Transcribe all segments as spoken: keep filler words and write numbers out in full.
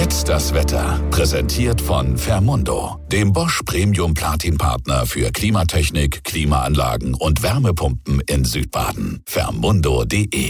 Jetzt das Wetter. Präsentiert von Fermundo, dem Bosch Premium Platin Partner für Klimatechnik, Klimaanlagen und Wärmepumpen in Südbaden. Fermundo punkt de.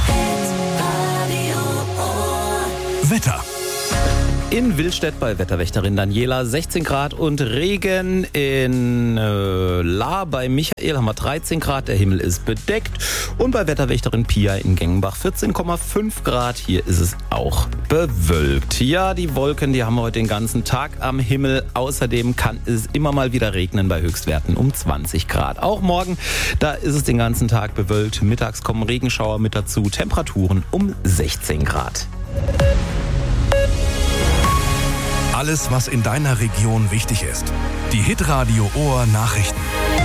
Wetter. In Willstedt bei Wetterwächterin Daniela sechzehn Grad und Regen. In äh, Lahr bei Michael haben wir dreizehn Grad, der Himmel ist bedeckt. Und bei Wetterwächterin Pia in Gengenbach vierzehn Komma fünf Grad, hier ist es auch bewölkt. Ja, die Wolken, die haben wir heute den ganzen Tag am Himmel. Außerdem kann es immer mal wieder regnen bei Höchstwerten um zwanzig Grad. Auch morgen, da ist es den ganzen Tag bewölkt. Mittags kommen Regenschauer mit dazu, Temperaturen um sechzehn Grad. Alles, was in deiner Region wichtig ist. Die Hitradio Ohr Nachrichten.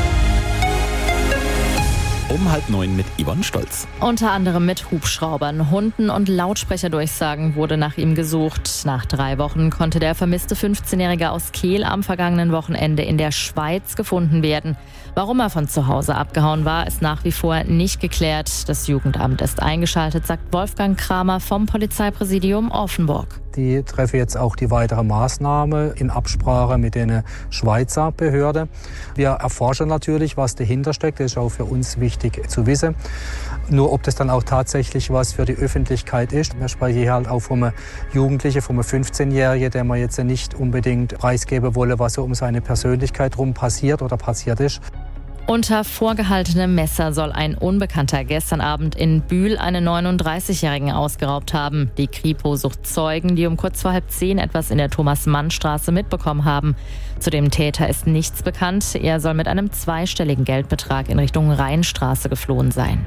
Um halb neun mit Yvonne Stolz. Unter anderem mit Hubschraubern, Hunden und Lautsprecherdurchsagen wurde nach ihm gesucht. Nach drei Wochen konnte der vermisste fünfzehnjährige aus Kehl am vergangenen Wochenende in der Schweiz gefunden werden. Warum er von zu Hause abgehauen war, ist nach wie vor nicht geklärt. Das Jugendamt ist eingeschaltet, sagt Wolfgang Kramer vom Polizeipräsidium Offenburg. Die treffen jetzt auch die weitere Maßnahme in Absprache mit den Schweizer Behörden. Wir erforschen natürlich, was dahinter steckt. Das ist auch für uns wichtig zu wissen. Nur ob das dann auch tatsächlich was für die Öffentlichkeit ist. Wir sprechen hier halt auch vom Jugendlichen, vom fünfzehnjährigen, der man jetzt nicht unbedingt preisgeben wolle, was so um seine Persönlichkeit rum passiert oder passiert ist. Unter vorgehaltenem Messer soll ein Unbekannter gestern Abend in Bühl einen neununddreißigjährigen ausgeraubt haben. Die Kripo sucht Zeugen, die um kurz vor halb zehn etwas in der Thomas-Mann-Straße mitbekommen haben. Zu dem Täter ist nichts bekannt. Er soll mit einem zweistelligen Geldbetrag in Richtung Rheinstraße geflohen sein.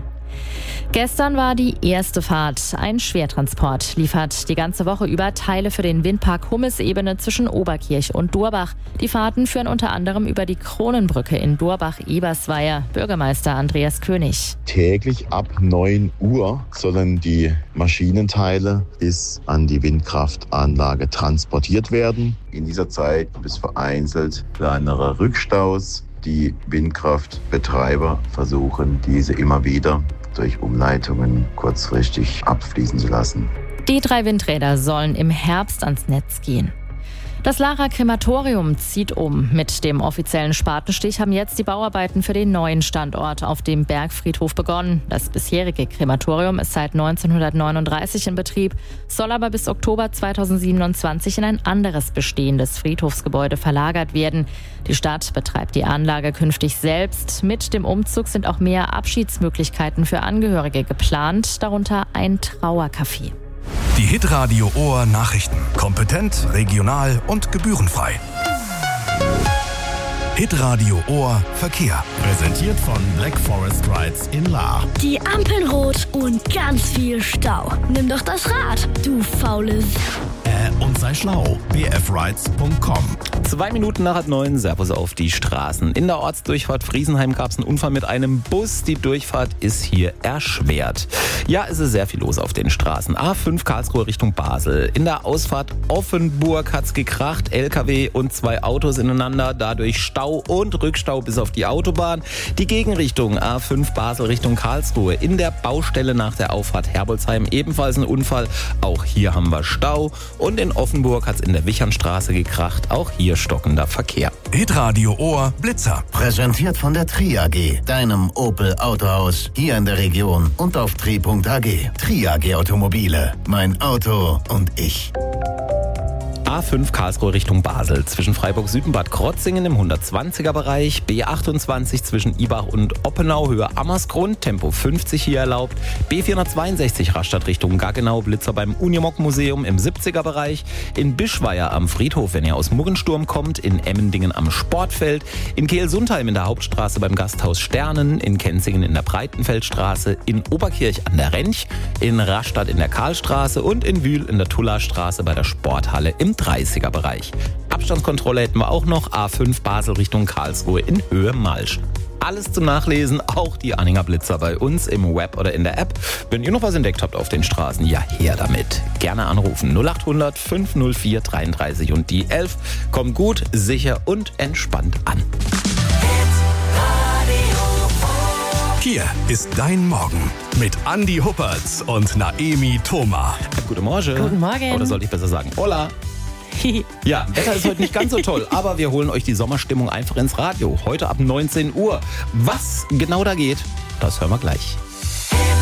Gestern war die erste Fahrt. Ein Schwertransport liefert die ganze Woche über Teile für den Windpark Hummesebene zwischen Oberkirch und Durbach. Die Fahrten führen unter anderem über die Kronenbrücke in Durbach-Ebersweier. Bürgermeister Andreas König. Täglich ab neun Uhr sollen die Maschinenteile bis an die Windkraftanlage transportiert werden. In dieser Zeit gibt es vereinzelt kleinere Rückstaus. Die Windkraftbetreiber versuchen, diese immer wieder durch Umleitungen kurzfristig abfließen zu lassen. Die drei Windräder sollen im Herbst ans Netz gehen. Das Lahrer Krematorium zieht um. Mit dem offiziellen Spatenstich haben jetzt die Bauarbeiten für den neuen Standort auf dem Bergfriedhof begonnen. Das bisherige Krematorium ist seit neunzehnhundertneununddreißig in Betrieb, soll aber bis Oktober zweitausendsiebenundzwanzig in ein anderes bestehendes Friedhofsgebäude verlagert werden. Die Stadt betreibt die Anlage künftig selbst. Mit dem Umzug sind auch mehr Abschiedsmöglichkeiten für Angehörige geplant, darunter ein Trauercafé. Die Hitradio Ohr Nachrichten. Kompetent, regional und gebührenfrei. Hitradio Ohr Verkehr. Präsentiert von Black Forest Rides in Lahr. Die Ampeln rot und ganz viel Stau. Nimm doch das Rad, du faules. Äh, und sei schlau. b f rides punkt com. Zwei Minuten nach halb neun, Servus auf die Straßen. In der Ortsdurchfahrt Friesenheim gab es einen Unfall mit einem Bus. Die Durchfahrt ist hier erschwert. Ja, es ist sehr viel los auf den Straßen. A fünf Karlsruhe Richtung Basel. In der Ausfahrt Offenburg hat's gekracht. L K W und zwei Autos ineinander. Dadurch Stau und Rückstau bis auf die Autobahn. Die Gegenrichtung A fünf Basel Richtung Karlsruhe. In der Baustelle nach der Auffahrt Herbolzheim ebenfalls ein Unfall. Auch hier haben wir Stau. Und in Offenburg hat's in der Wichernstraße gekracht. Auch hier stockender Verkehr. Hitradio Ohr Blitzer. Präsentiert von der Tri A G, deinem Opel Autohaus hier in der Region und auf tri punkt a g. Tri A G Automobile. Mein Auto und ich. A fünf Karlsruhe Richtung Basel. Zwischen Freiburg-Süden-Bad Krotzingen im hundertzwanziger Bereich. B achtundzwanzig zwischen Ibach und Oppenau Höhe Ammersgrund. Tempo fünfzig hier erlaubt. B vierhundertzweiundsechzig Rastatt Richtung Gaggenau. Blitzer beim Unimog-Museum im siebziger Bereich. In Bischweier am Friedhof, wenn ihr aus Muggensturm kommt. In Emmendingen am Sportfeld. In Kehl-Sundheim in der Hauptstraße beim Gasthaus Sternen. In Kenzingen in der Breitenfeldstraße. In Oberkirch an der Rench. In Rastatt in der Karlstraße. Und in Wühl in der Tullastraße bei der Sporthalle im dreißiger Bereich. Abstandskontrolle hätten wir auch noch. A fünf Basel Richtung Karlsruhe in Höhe Malsch. Alles zum Nachlesen, auch die Anhänger Blitzer bei uns im Web oder in der App. Wenn ihr noch was entdeckt habt auf den Straßen, ja, her damit. Gerne anrufen. null achthundert fünf null vier dreiunddreißig und die elf. Kommt gut, sicher und entspannt an. Hier ist dein Morgen mit Andi Huppertz und Naemi Thoma. Guten Morgen. Guten Morgen. Oder sollte ich besser sagen, hola. Ja, Wetter ist heute nicht ganz so toll, aber wir holen euch die Sommerstimmung einfach ins Radio. Heute ab neunzehn Uhr. Was genau da geht, das hören wir gleich.